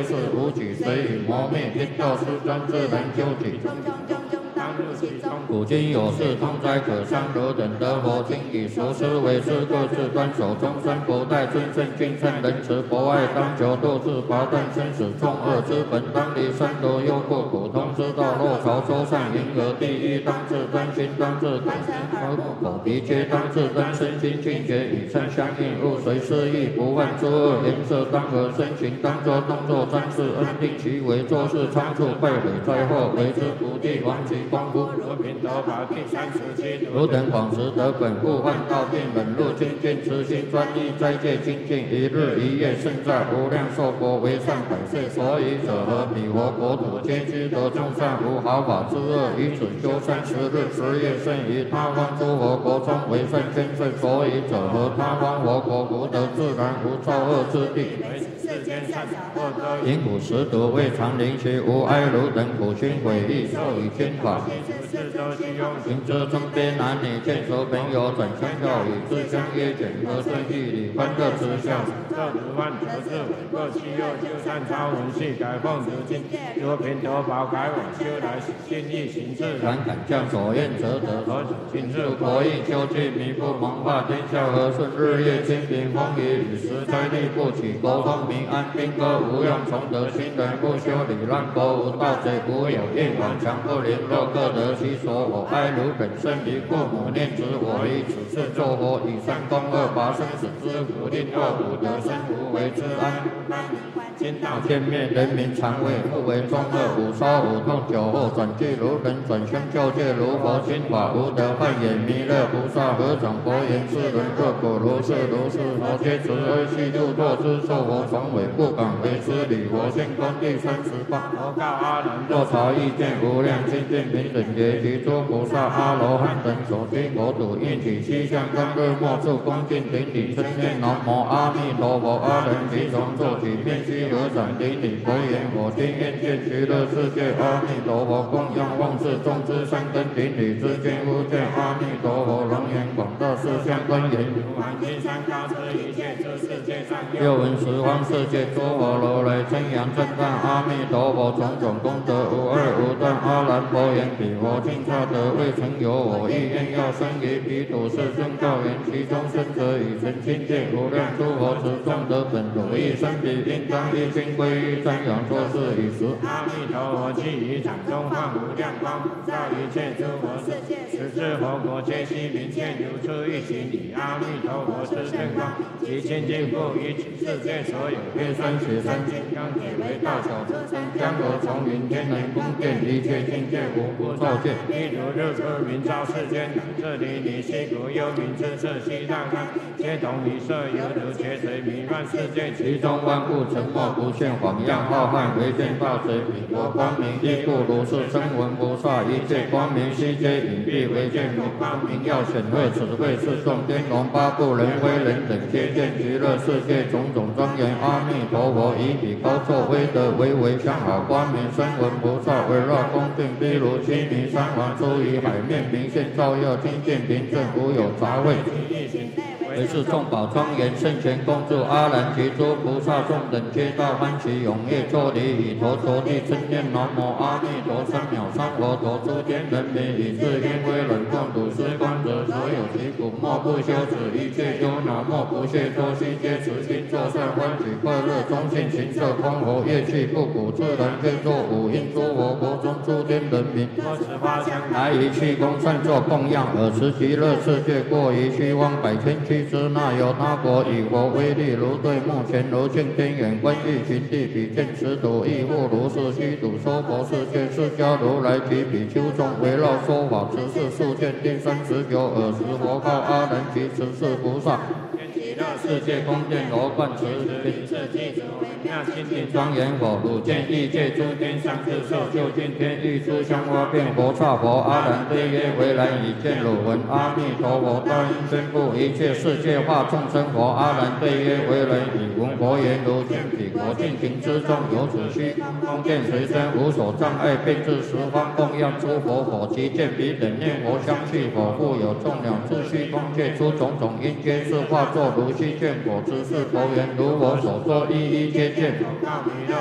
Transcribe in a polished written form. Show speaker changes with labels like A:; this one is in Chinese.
A: 为是无举，随以磨灭，天道师专自然究竟。当入其中，古今有事，通哉可伤，汝等得佛经以熟思为师，各自端守终身不殆，尊圣敬圣仁慈博爱，当求度自拔断生死重恶之本，当离三毒忧怖苦通之道，若朝周善迎合第一，当自真心，当自口鼻皆当自真，身心境界与称相应，入随师意，不犯诸恶，颜色当和身形，当作动作专事，恩定其为做事仓促，败毁灾祸，为之不地亡其功夫。如品德法第37，汝等广识得本，故患道并忍辱精进，慈心专一，斋戒精进，一日一夜胜在无量寿国，为善百岁。所以者何？彼佛国土皆知得众善，无毫发之恶，以此修30日10夜，胜于他方诸佛国中为善千岁。所以者何？他方佛国福德自然，无造恶之地。世间善恶多因苦食毒，未尝临其无哀，汝等苦心毁义，受以天法。行者中边男女，见所朋友，转相教与自相约卷，和顺义理，欢乐之笑。这如万德智伟，各其右就善超文系，改奉如今。若平德宝改往修来，心意行自然，敢将所愿则得。何今日国义究竟，弥不蒙化天下和顺，日夜清平风雨，与时灾力不起，国风民安，兵戈无用，崇德行人不修理，让国无盗贼，无有应往，强不联络，各得其所。我哀汝等生于父母，念之我以此事作佛，以善攻恶，拔生死之苦，令恶苦得生，无为之安。今道见灭，人民常为不为中恶，五烧五痛，酒后转句如人，转相教戒如佛心法，无得幻眼弥勒菩萨合掌佛言：世人各果如是如是，佛皆慈悲悉度堕之，受佛从委，不敢为师礼。佛现公第38，佛告阿难：若朝意见无量清净平等觉，其诸菩萨阿罗汉等所居国土，应起七相根日末处恭敬顶礼，称念南无阿弥陀佛。阿人即从做起，遍须合掌顶礼，佛言：我今愿见极乐世界阿弥陀佛，供养奉事众之三根顶礼，知见无见阿弥陀佛，龙颜广大四相观言：如满金山高之一切之世界上，又闻十方世界诸佛如来称扬赞叹阿弥陀佛，种种功德无二无断。阿难佛言：彼佛尽差得未曾有我意愿，要生于彼土世尊告言：其中生者以成清净无量诸佛，持众得本如意生彼，应当一心归于瞻仰作是以时。阿弥陀佛既于掌中放无量光，普照一切诸佛世界，十智佛国皆悉明现，如出一形以阿弥陀佛之圣光，其清净复于世界所有月山雪山金刚铁为大小诸山江河丛云天人宫殿，一切境界无不照见。譬如日出明照世间，这里离西谷幽冥之色悉大开，皆同一色，犹如劫水弥漫世界，其中万物沉默不现，晃样浩瀚，唯见大水。彼佛光明亦复如是，声闻菩萨一切光明悉皆隐蔽，唯见如光明耀显赫，此谓是众天龙八部人非人等，皆见极乐世界种种庄严。阿弥陀佛以彼高作威德，为相好光明声闻菩萨围绕恭敬，譬如须弥山王出于海面，明现照耀，清净平正，无有杂秽。为是众宝庄严，圣贤恭祝阿难及诸菩萨众等，皆大欢喜踊跃，作礼以头着地，称念南无阿弥陀3藐三佛陀，诸天人民以至因为忍共睹施观者，所有其苦莫不修止，一切忧恼莫不懈脱，悉皆持心作善，欢喜快乐，中性行色空活，业气不苦，自然见作五阴诸佛国中诸天人民，多持花香来于气功善作供养，尔时极乐世界过于虚妄百千区之那有他国，以佛威力如对目前如镜天眼，观欲群地，比见此土亦复如是，虚土娑婆世界，释迦如来及比丘众围绕说法，此事数见第39。尔时佛告阿难及十世菩萨：极乐世界宫殿罗贯持平世纪主微妙清净庄严佛，汝见异界诸天相自受，就近天欲诸香花变佛刹佛。阿难对曰：为然已见汝闻阿弥陀佛大应宣布一切世界化众生佛。阿难对曰：为然已闻佛言，如见彼国尽情之中，有此虚空殿随身，无所障碍，并至十方供养诸佛佛。即见彼等念佛相续佛，复有众鸟自虚空界出种种因，皆是化作如虚见果之事。佛言：如我所说，一一皆见。